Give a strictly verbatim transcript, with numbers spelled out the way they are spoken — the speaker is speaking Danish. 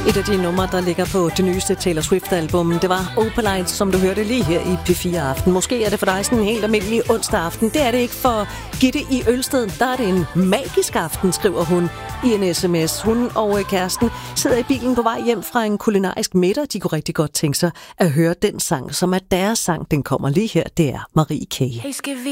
Et af de numre, der ligger på det nyeste Taylor Swift-album, det var Opaline, som du hørte lige her i P fire Aften. Måske er det for dig sådan en helt almindelig onsdag aften. Det er det ikke for Gitte i Ølsted. Der er det en magisk aften, skriver hun i en sms. Hun og kæresten sidder i bilen på vej hjem fra en kulinarisk middag. De kunne rigtig godt tænke sig at høre den sang, som er deres sang. Den kommer lige her. Det er Marie K. Hey, skal vi